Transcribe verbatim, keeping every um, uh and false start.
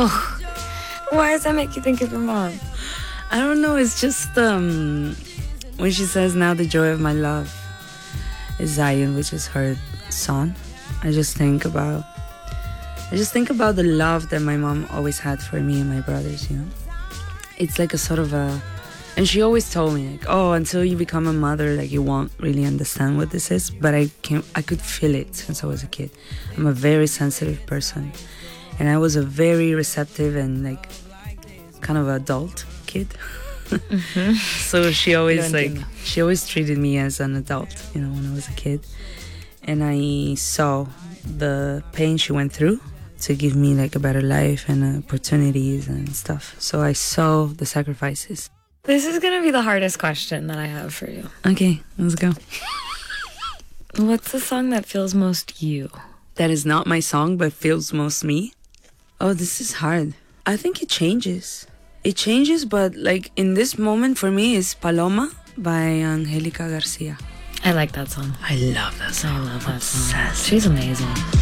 Oh, why does that make you think of your mom? I don't know. It's just um, when she says, "Now the joy of my love is Zion," which is her son. I just think about, I just think about the love that my mom always had for me and my brothers. You know, it's like a sort of a, and she always told me like, "Oh, until you become a mother, like you won't really understand what this is." But I can, I could feel it since I was a kid. I'm a very sensitive person, and I was a very receptive and like kind of adult kid. Mm-hmm. So she always Lo like entiendo. she always treated me as an adult, you know, when I was a kid. And I saw the pain she went through to give me like a better life and opportunities and stuff. So I saw the sacrifices. This is going to be the hardest question that I have for you. Okay, let's go. What's the song that feels most you? That is not my song, but feels most me. Oh, this is hard. I think it changes. It changes, but like in this moment for me is Paloma by Angelica Garcia. I like that song. I love that song. I love that song. Obsessed. She's amazing.